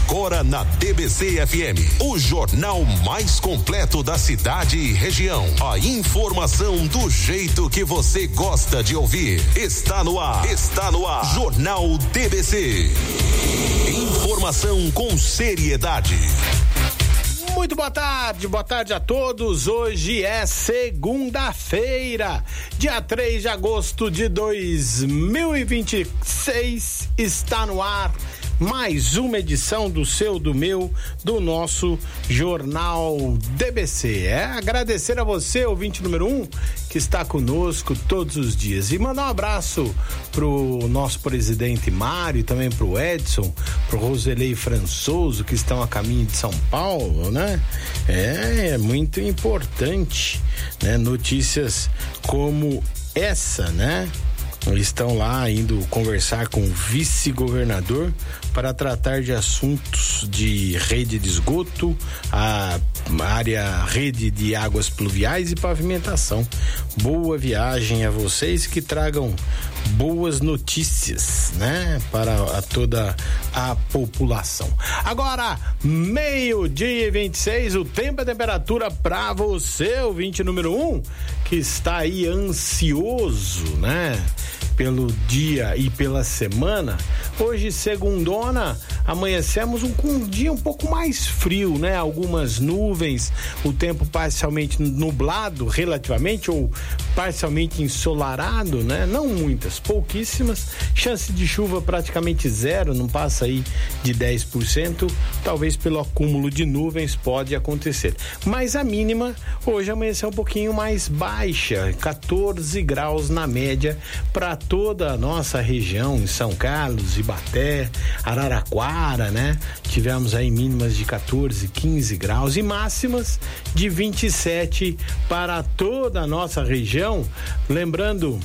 Agora na DBC-FM, o jornal mais completo da cidade e região. A informação do jeito que você gosta de ouvir. Está no ar. Jornal DBC. Informação com seriedade. Muito boa tarde a todos. Hoje é segunda-feira, dia 3 de agosto de 2026. Está no ar mais uma edição do seu, do meu, do nosso Jornal DBC. Agradecer a você, ouvinte número 1, que está conosco todos os dias. E mandar um abraço pro nosso presidente Mário, também pro Edson, pro Roselei Françoso, que estão a caminho de São Paulo, né? É muito importante, né? Notícias como essa, né? Estão lá indo conversar com o vice-governador para tratar de assuntos de rede de esgoto, a rede de águas pluviais e pavimentação. Boa viagem a vocês, que tragam boas notícias, né, para toda a população. Agora, 12:26, o tempo e a temperatura para você, ouvinte número 1, que está aí ansioso, né, pelo dia e pela semana. Hoje, segundona, amanhecemos com um dia um pouco mais frio, né? Algumas nuvens, o tempo parcialmente nublado, relativamente, ou parcialmente ensolarado, né? Não muitas, pouquíssimas. Chance de chuva praticamente zero, não passa aí de 10%. Talvez pelo acúmulo de nuvens pode acontecer. Mas a mínima hoje amanheceu um pouquinho mais baixa, 14 graus na média para toda a nossa região, em São Carlos, Ibaté, Araraquara, né? Tivemos aí mínimas de 14, 15 graus e máximas de 27 para toda a nossa região. Lembrando,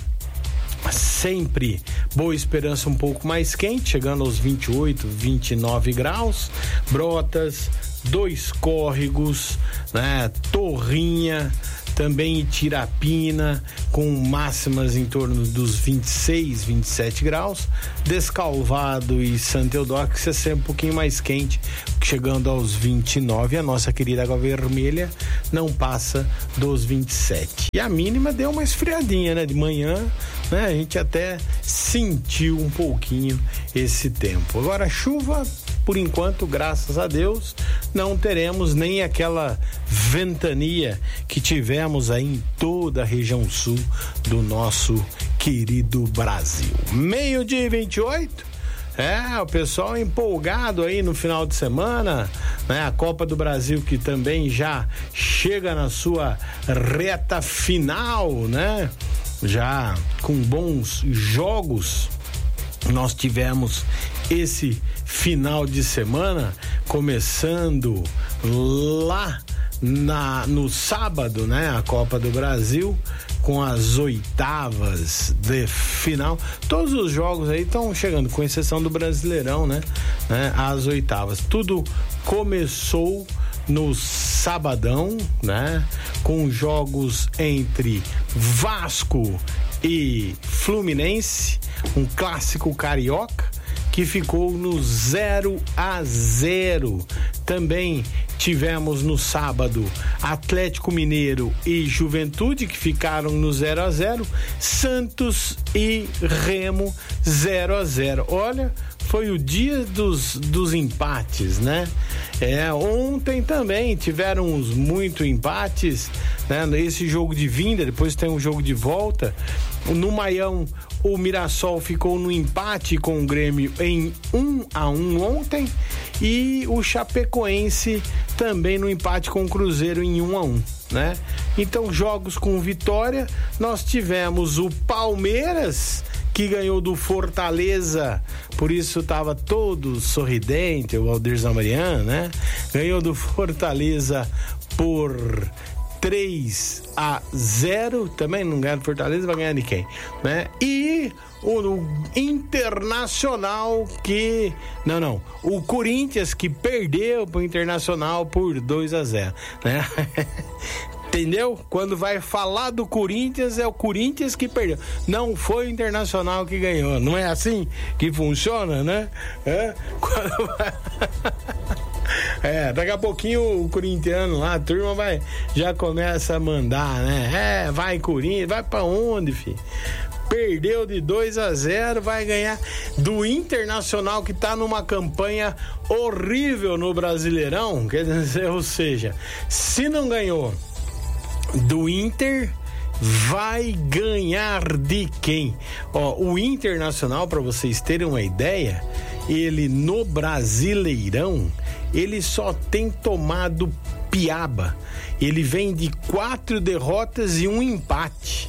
sempre Boa Esperança um pouco mais quente, chegando aos 28, 29 graus, Brotas, Dois Córregos, né? Torrinha, também Itirapina, com máximas em torno dos 26, 27 graus. Descalvado e Santa Eudóxia é sempre um pouquinho mais quente, chegando aos 29. A nossa querida Água Vermelha não passa dos 27. E a mínima deu uma esfriadinha, né? De manhã, né? A gente até sentiu um pouquinho esse tempo. Agora, chuva, por enquanto, graças a Deus, não teremos nem aquela ventania que tivemos aí em toda a região sul do nosso querido Brasil. 12:28. O pessoal empolgado aí no final de semana, né? A Copa do Brasil, que também já chega na sua reta final, né? Já com bons jogos. Nós tivemos esse final de semana, começando lá no sábado, né? A Copa do Brasil, com as oitavas de final. Todos os jogos aí estão chegando, com exceção do Brasileirão, né? As oitavas. Tudo começou no sabadão, né? Com jogos entre Vasco e Fluminense, um clássico carioca que ficou no 0-0. Também tivemos no sábado Atlético Mineiro e Juventude, que ficaram no 0-0. Santos e Remo, 0-0. Olha, foi o dia dos empates, né? Ontem também tiveram muito empates, né? Esse jogo de vinda, depois tem um jogo de volta. No Maião, o Mirassol ficou no empate com o Grêmio em 1-1 ontem, e o Chapecoense também no empate com o Cruzeiro em 1-1, né? Então, jogos com vitória, nós tivemos o Palmeiras, que ganhou do Fortaleza, por isso estava todo sorridente, o Aldir Zamarian, né? Ganhou do Fortaleza por 3-0, também não ganha do Fortaleza, vai ganhar de quem, né? E o Internacional o Corinthians, que perdeu pro Internacional por 2-0, né? Entendeu? Quando vai falar do Corinthians, é o Corinthians que perdeu. Não foi o Internacional que ganhou. Não é assim que funciona, né? Daqui a pouquinho o corintiano lá, a turma já começa a mandar, né? Vai Corinthians, vai pra onde, filho? Perdeu de 2-0, vai ganhar do Internacional, que tá numa campanha horrível no Brasileirão. Quer dizer, ou seja, se não ganhou do Inter, vai ganhar de quem? O Internacional, para vocês terem uma ideia, ele no Brasileirão, ele só tem tomado piaba. Ele vem de 4 derrotas e 1 empate.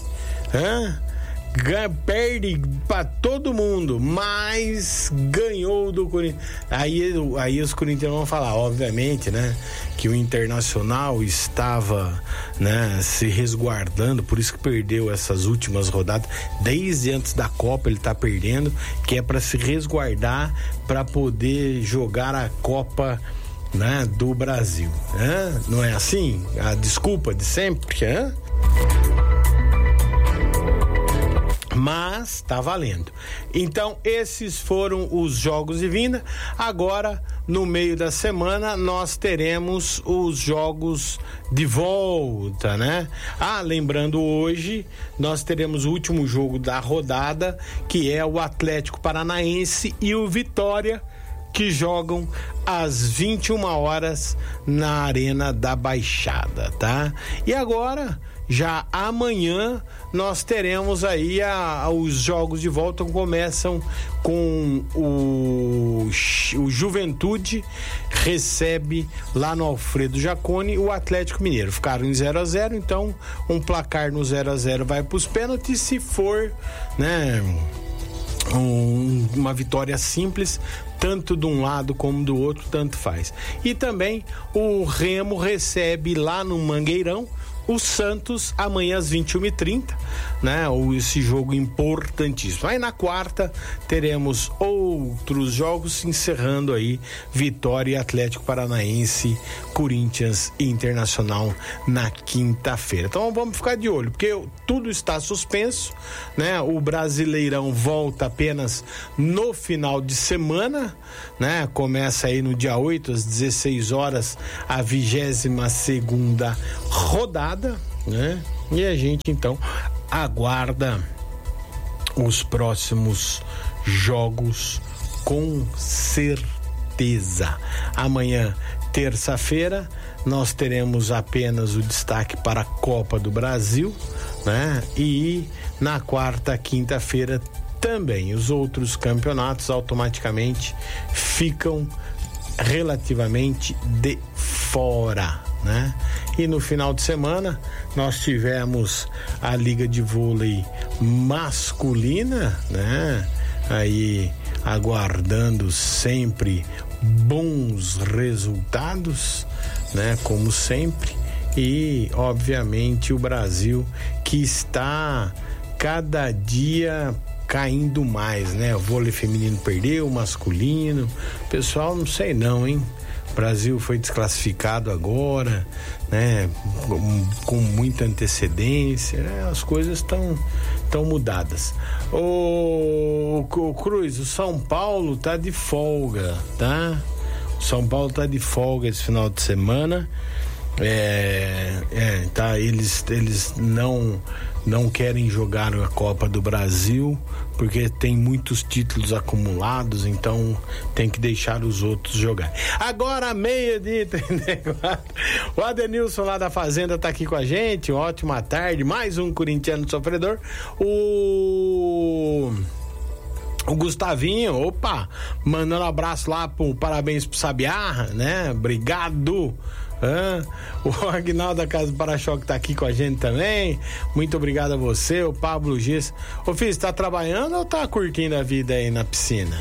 Perde pra todo mundo, mas ganhou do Corinthians. Aí os corintianos vão falar, obviamente, né, que o Internacional estava, né, se resguardando, por isso que perdeu essas últimas rodadas. Desde antes da Copa ele tá perdendo, que é para se resguardar para poder jogar a Copa, né, do Brasil. Não é assim? A desculpa de sempre, mas tá valendo. Então esses foram os jogos de vinda. Agora, no meio da semana, nós teremos os jogos de volta, né? Lembrando, hoje nós teremos o último jogo da rodada, que é o Atlético Paranaense e o Vitória, que jogam às 21 horas na Arena da Baixada, tá? E agora, já amanhã, nós teremos aí os jogos de volta. Começam com o Juventude, recebe lá no Alfredo Jaconi o Atlético Mineiro. Ficaram em 0-0, então um placar no 0-0 vai para os pênaltis. Se for, né, uma vitória simples, tanto de um lado como do outro, tanto faz. E também o Remo recebe lá no Mangueirão o Santos amanhã às 21h30, né? Esse jogo importantíssimo. Aí na quarta teremos outros jogos, encerrando aí Vitória, Atlético Paranaense, Corinthians e Internacional na quinta-feira. Então vamos ficar de olho, porque tudo está suspenso, né? O Brasileirão volta apenas no final de semana, né? Começa aí no dia 8 às 16 horas a 22ª rodada, né? E a gente então aguarda os próximos jogos com certeza. Amanhã, terça-feira, nós teremos apenas o destaque para a Copa do Brasil, né? E na quarta, quinta-feira também os outros campeonatos automaticamente ficam relativamente de fora, né? E no final de semana nós tivemos a Liga de Vôlei masculina, né? Aí aguardando sempre bons resultados, né? Como sempre. E obviamente o Brasil, que está cada dia caindo mais, né? O vôlei feminino perdeu, o masculino, pessoal, não sei não, hein? O Brasil foi desclassificado agora, né? Com muita antecedência, né? As coisas estão mudadas. O Cruz, o São Paulo tá de folga, tá? O São Paulo tá de folga esse final de semana. Tá, eles não querem jogar a Copa do Brasil porque tem muitos títulos acumulados, então tem que deixar os outros jogar. Agora, 12:34, o Adenilson lá da Fazenda tá aqui com a gente. Ótima tarde, mais um corintiano sofredor. O Gustavinho, mandando um abraço lá, parabéns pro Sabiá, né? Obrigado. O Agnaldo da Casa do Para-Choque tá aqui com a gente também. Muito obrigado a você. O Pablo Giz. Ô filho, tá trabalhando ou tá curtindo a vida aí na piscina?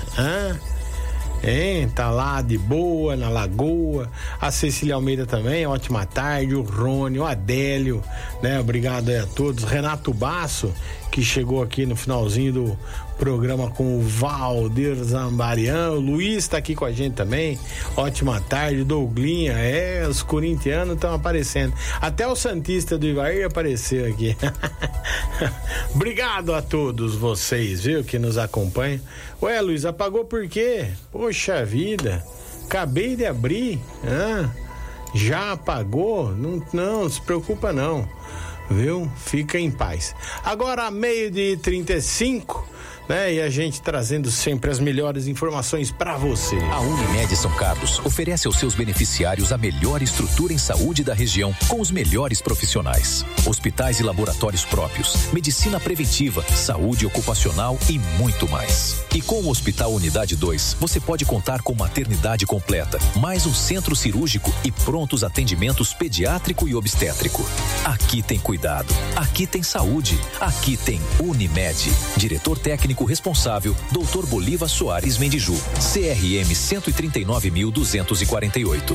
Tá lá de boa, na lagoa. A Cecília Almeida também, ótima tarde. O Rony, o Adélio, né? Obrigado aí a todos. Renato Basso, que chegou aqui no finalzinho do programa com o Valdir Zambarian. O Luiz tá aqui com a gente também. Ótima tarde, Douglinha. Os corintianos estão aparecendo. Até o santista do Ivaí apareceu aqui. Obrigado a todos vocês, viu, que nos acompanham. Ué, Luiz, apagou por quê? Poxa vida, acabei de abrir. Já apagou? Não se preocupa não, viu? Fica em paz. Agora, 12:35, né? E a gente trazendo sempre as melhores informações para você. A Unimed São Carlos oferece aos seus beneficiários a melhor estrutura em saúde da região, com os melhores profissionais. Hospitais e laboratórios próprios, medicina preventiva, saúde ocupacional e muito mais. E com o Hospital Unidade 2, você pode contar com maternidade completa, mais um centro cirúrgico e prontos atendimentos pediátrico e obstétrico. Aqui tem cuidado, aqui tem saúde, aqui tem Unimed. Diretor técnico responsável, Dr. Bolívar Soares Mendiju, CRM 139.248.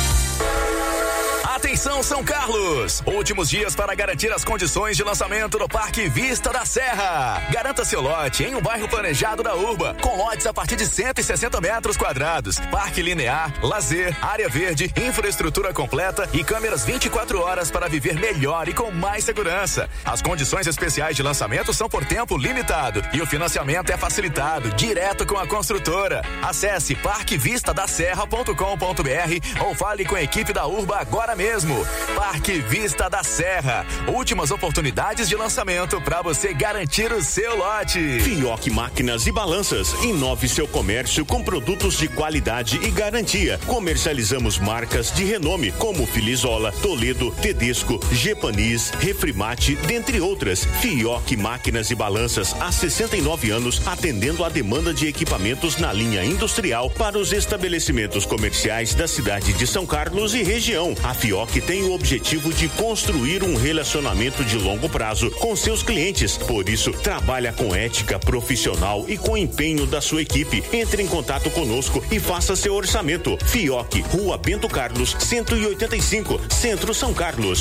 Atenção, São Carlos! Últimos dias para garantir as condições de lançamento do Parque Vista da Serra. Garanta seu lote em um bairro planejado da Urba, com lotes a partir de 160 metros quadrados. Parque linear, lazer, área verde, infraestrutura completa e câmeras 24 horas para viver melhor e com mais segurança. As condições especiais de lançamento são por tempo limitado e o financiamento é facilitado, direto com a construtora. Acesse parquevistadaserra.com.br ou fale com a equipe da Urba agora mesmo. Parque Vista da Serra. Últimas oportunidades de lançamento para você garantir o seu lote. Fioc Máquinas e Balanças. Inove seu comércio com produtos de qualidade e garantia. Comercializamos marcas de renome como Filizola, Toledo, Tedesco, Gepanis, Refrimate, dentre outras. Fioc Máquinas e Balanças há 69 anos, atendendo a demanda de equipamentos na linha industrial para os estabelecimentos comerciais da cidade de São Carlos e região. A Fioc tem o objetivo de construir um relacionamento de longo prazo com seus clientes. Por isso, trabalha com ética profissional e com empenho da sua equipe. Entre em contato conosco e faça seu orçamento. Fioc, Rua Bento Carlos, 185, Centro São Carlos.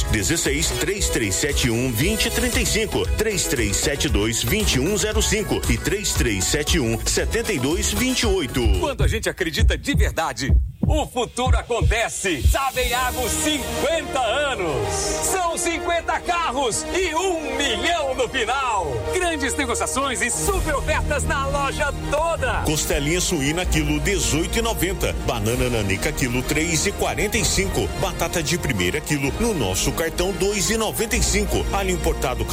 16-3371-2035, 3372-2105 e 3371-7228. Quando a gente acredita de verdade, o futuro acontece. Sabenhago 50 anos. São 50 carros e 1 milhão no final. Grandes negociações e super ofertas na loja toda. Costelinha suína quilo 18,90. Banana nanica quilo 3,45. Batata de primeira quilo no nosso cartão 2,95. Alho importado